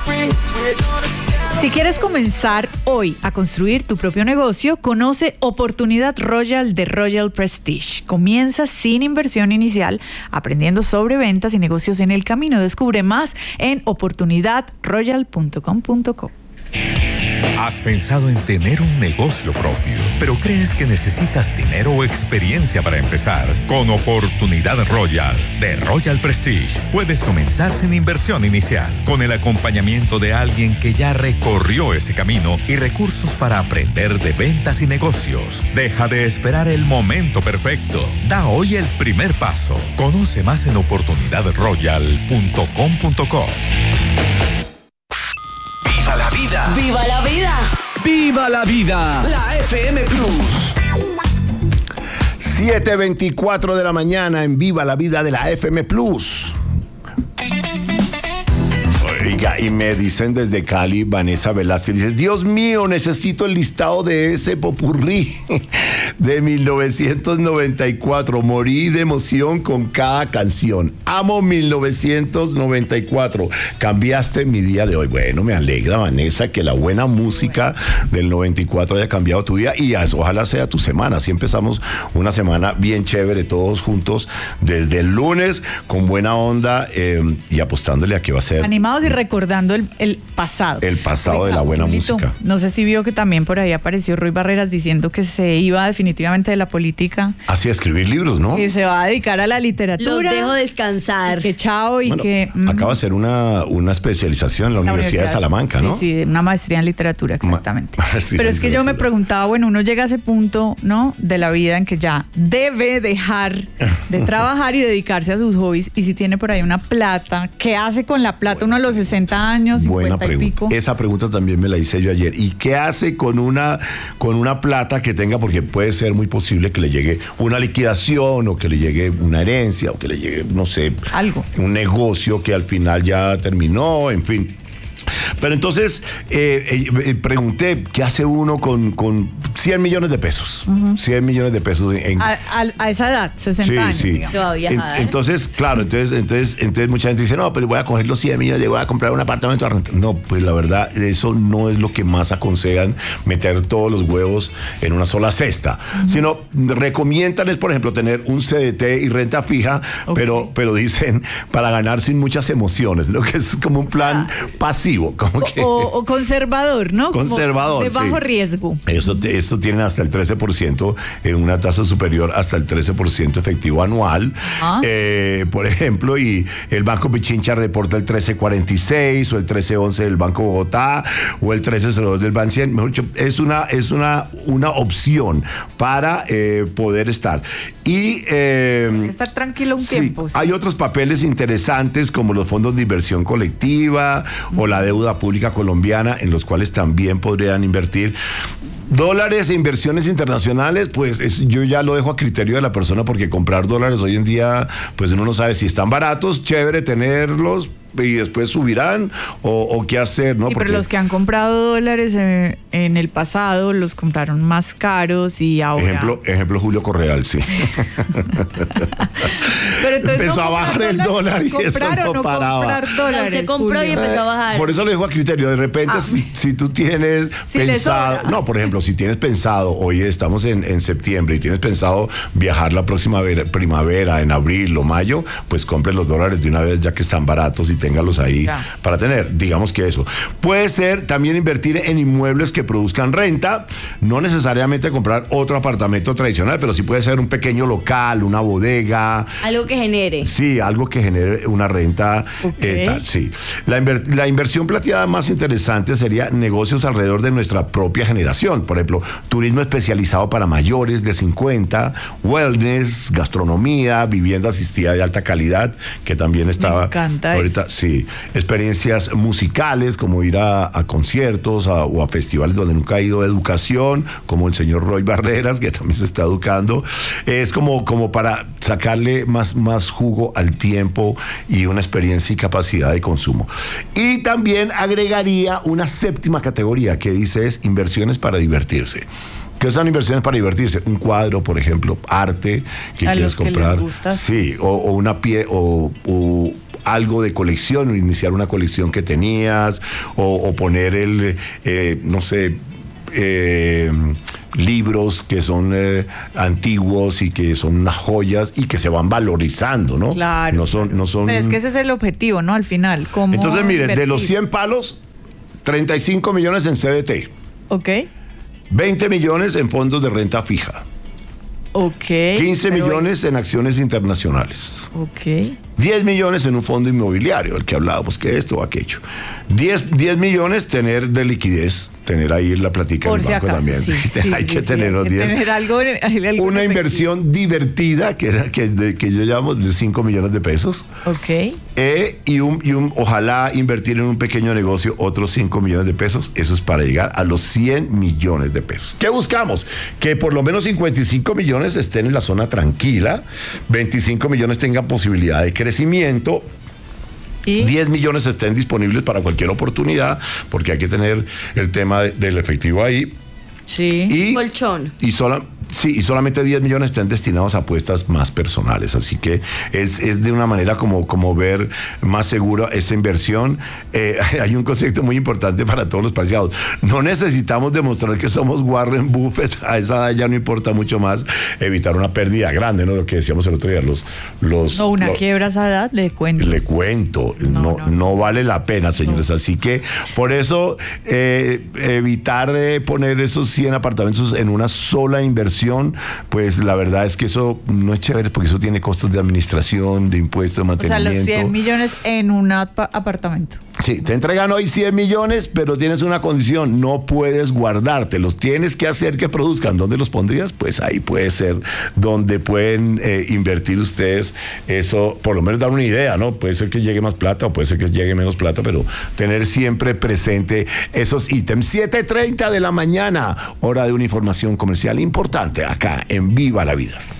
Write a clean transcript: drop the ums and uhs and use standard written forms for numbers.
Si quieres comenzar hoy a construir tu propio negocio, conoce Oportunidad Royal de Royal Prestige. Comienza sin inversión inicial, aprendiendo sobre ventas y negocios en el camino. Descubre más en oportunidadroyal.com.co. ¿Has pensado en tener un negocio propio, pero crees que necesitas dinero o experiencia para empezar? Con Oportunidad Royal de Royal Prestige puedes comenzar sin inversión inicial, con el acompañamiento de alguien que ya recorrió ese camino y recursos para aprender de ventas y negocios. Deja de esperar el momento perfecto. Da hoy el primer paso. Conoce más en oportunidadroyal.com.co. ¡Viva la vida! ¡Viva la vida! ¡Viva la vida! La FM Plus. 7:24 de la mañana en Viva la Vida de la FM Plus. Oiga, y me dicen desde Cali, Vanessa Velázquez, dice: Dios mío, necesito el listado de ese popurrí de 1994. Morí de emoción con cada canción. Amo 1994. Cambiaste mi día de hoy. Bueno, me alegra, Vanessa, que la buena música del 94 haya cambiado tu día y ojalá sea tu semana. Así empezamos una semana bien chévere, todos juntos, desde el lunes, con buena onda y apostándole a que va a ser... Animados y recordando el pasado. El pasado de la buena música. No sé si vio que también por ahí apareció Ruy Barreras diciendo que se iba definitivamente de la política. Así a escribir libros, ¿no? Que se va a dedicar a la literatura. Los dejo descansar. Que chao y bueno, que... acaba de hacer una especialización en la Universidad de Salamanca, ¿no? Sí, una maestría en literatura, exactamente. Pero es que yo me preguntaba, bueno, uno llega a ese punto, ¿no? De la vida en que ya debe dejar de trabajar y dedicarse a sus hobbies. Y si tiene por ahí una plata, ¿qué hace con la plata uno a los 60 años, 50 y pico? Esa pregunta también me la hice yo ayer. ¿Y qué hace con una plata que tenga? Porque puede ser muy posible que le llegue una liquidación o que le llegue una herencia o que le llegue, no sé, algo, un negocio que al final ya terminó, en fin. Pero entonces pregunté, ¿qué hace uno con 100 millones de pesos? 100 millones de pesos a esa edad, 60 años. Sí. Entonces, claro, entonces mucha gente dice, no, pero voy a coger los 100 millones, voy a comprar un apartamento a rentar. No, pues la verdad, eso no es lo que más aconsejan, meter todos los huevos en una sola cesta, sino recomiendan es, por ejemplo, tener un CDT y renta fija, pero dicen, para ganar sin muchas emociones, lo que es como un plan pasivo. Como que, o conservador, ¿no? Conservador, de bajo riesgo. Esto tiene hasta el 13%, una tasa superior hasta el 13% efectivo anual. Por ejemplo, y el Banco Pichincha reporta el 13.46 o el 13.11 del Banco Bogotá o el 13.02 del Bancien. Mejor dicho, es una opción para poder estar. Y estar tranquilo un tiempo. Sí. Hay otros papeles interesantes como los fondos de inversión colectiva o la deuda pública colombiana, en los cuales también podrían invertir. Dólares e inversiones internacionales, pues yo ya lo dejo a criterio de la persona, porque comprar dólares hoy en día, pues uno no sabe si están baratos, chévere tenerlos y después subirán o qué hacer, ¿no? Sí, pero los que han comprado dólares en el pasado los compraron más caros y ahora... Ejemplo Julio Correal, sí. Pero empezó a bajar el dólar y eso no paraba. Se compró y empezó a bajar. Por eso lo dejo a criterio. De repente, si tú tienes pensado... No, por ejemplo, si tienes pensado, hoy estamos en septiembre y tienes pensado viajar la próxima primavera, en abril o mayo, pues compre los dólares de una vez ya que están baratos y téngalos ahí para tener, digamos que eso. Puede ser también invertir en inmuebles que produzcan renta, no necesariamente comprar otro apartamento tradicional, pero sí puede ser un pequeño local, una bodega. Algo que genere. Sí, algo que genere una renta. Tal, sí. La inversión plateada más interesante sería negocios alrededor de nuestra propia generación. Por ejemplo, turismo especializado para mayores de 50, wellness, gastronomía, vivienda asistida de alta calidad, que también estaba... Me encanta ahorita, eso. Sí, experiencias musicales como ir a conciertos o a festivales donde nunca ha ido, educación, como el señor Roy Barreras, que también se está educando. Es como para sacarle más jugo al tiempo y una experiencia y capacidad de consumo. Y también agregaría una séptima categoría que dice es inversiones para divertirse. ¿Qué son inversiones para divertirse? Un cuadro, por ejemplo, arte que quieres comprar. Que les gusta. Sí, o una pie o algo de colección, iniciar una colección que tenías, o poner no sé, libros que son antiguos y que son unas joyas y que se van valorizando, ¿no? Claro. No son... Pero es que ese es el objetivo, ¿no? Al final, ¿cómo Entonces, miren, invertir? de los 100 palos, 35 millones en CDT. Ok. 20 millones en fondos de renta fija. Ok. 15 millones en acciones internacionales. Ok. 10 millones en un fondo inmobiliario, el que hablábamos, que esto o aquello. 10 millones tener de liquidez, tener ahí la platica Por en el si banco acaso, también. sí, hay que tener los 10. Tener algo Una inversión divertida, que yo llamo de 5 millones de pesos. Ok. Y ojalá invertir en un pequeño negocio otros 5 millones de pesos. Eso es para llegar a los 100 millones de pesos. ¿Qué buscamos? Que por lo menos 55 millones estén en la zona tranquila, 25 millones tengan posibilidad de crecimiento, ¿Y? 10 millones estén disponibles para cualquier oportunidad, porque hay que tener el tema del efectivo ahí. Sí. Y, Colchón. Y solamente 10 millones están destinados a apuestas más personales. Así que es de una manera como ver más segura esa inversión. Hay un concepto muy importante para todos los paseados. No necesitamos demostrar que somos Warren Buffett. A esa edad ya no importa mucho más evitar una pérdida grande, ¿no? Lo que decíamos el otro día, una quiebra a esa edad, le cuento. Le cuento. No vale la pena, señores. Así que por eso evitar poner esos 100 apartamentos en una sola inversión, pues la verdad es que eso no es chévere, porque eso tiene costos de administración, de impuestos, de mantenimiento. O sea, los 100 millones en un apartamento. Sí, te entregan hoy 100 millones, pero tienes una condición: no puedes guardártelos, tienes que hacer que produzcan. ¿Dónde los pondrías? Pues ahí puede ser donde pueden invertir ustedes. Eso, por lo menos dar una idea, ¿no? Puede ser que llegue más plata o puede ser que llegue menos plata, pero tener siempre presente esos ítems. 7:30 de la mañana, hora de una información comercial importante acá en Viva la Vida.